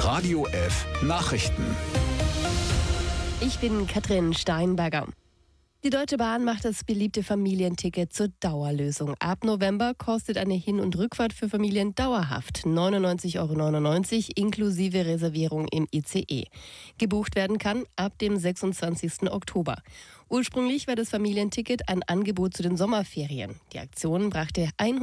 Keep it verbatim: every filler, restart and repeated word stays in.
Radio F Nachrichten. Ich bin Katrin Steinberger. Die Deutsche Bahn macht das beliebte Familienticket zur Dauerlösung. Ab November kostet eine Hin- und Rückfahrt für Familien dauerhaft neunundneunzig Euro neunundneunzig inklusive Reservierung im I C E. Gebucht werden kann ab dem sechsundzwanzigsten Oktober. Ursprünglich war das Familienticket ein Angebot zu den Sommerferien. Die Aktion brachte